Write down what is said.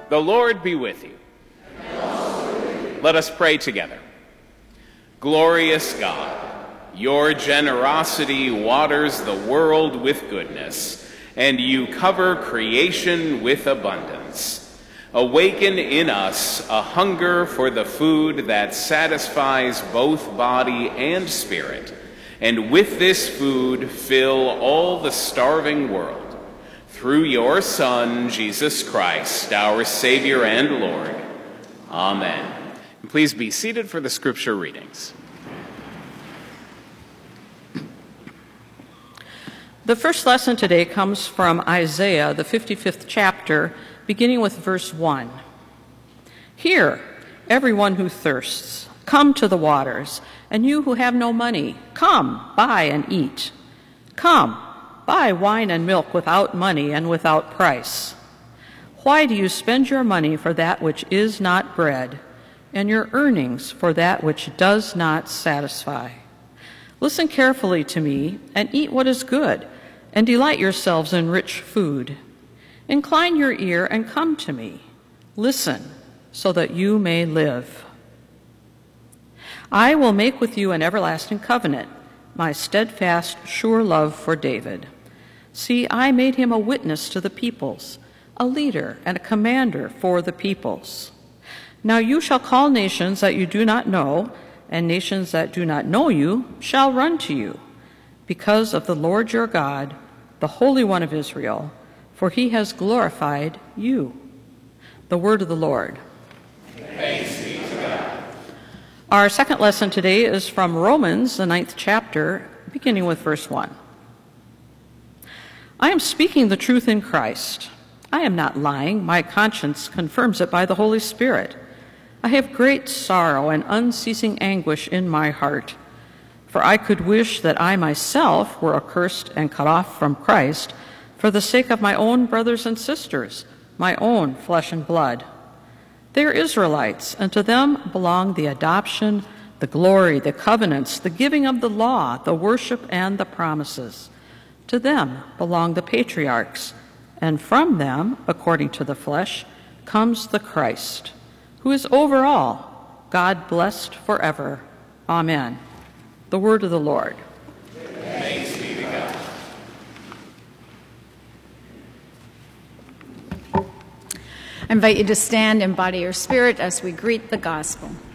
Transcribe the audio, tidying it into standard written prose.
The Lord be with you. Let us pray together. Glorious God, your generosity waters the world with goodness, and you cover creation with abundance. Awaken in us a hunger for the food that satisfies both body and spirit, and with this food fill all the starving world. Through your Son, Jesus Christ, our Savior and Lord. Amen. And please be seated for the scripture readings. The first lesson today comes from Isaiah, the 55th chapter, beginning with verse 1. Hear, everyone who thirsts, come to the waters, and you who have no money, come, buy and eat. Come, buy wine and milk without money and without price. Why do you spend your money for that which is not bread, and your earnings for that which does not satisfy? Listen carefully to me, and eat what is good, and delight yourselves in rich food. Incline your ear and come to me. Listen, so that you may live. I will make with you an everlasting covenant, my steadfast, sure love for David. See, I made him a witness to the peoples, a leader and a commander for the peoples. Now you shall call nations that you do not know, and nations that do not know you shall run to you, because of the Lord your God, the Holy One of Israel, for he has glorified you. The word of the Lord. Thanks be to God. Our second lesson today is from Romans, the 9th chapter, beginning with verse 1. I am speaking the truth in Christ. I am not lying. My conscience confirms it by the Holy Spirit. I have great sorrow and unceasing anguish in my heart. For I could wish that I myself were accursed and cut off from Christ for the sake of my own brothers and sisters, my own flesh and blood. They are Israelites, and to them belong the adoption, the glory, the covenants, the giving of the law, the worship, and the promises. To them belong the patriarchs, and from them, according to the flesh, comes the Christ, who is over all, God blessed forever. Amen. The word of the Lord. Thanks be to God. I invite you to stand and body your spirit as we greet the gospel.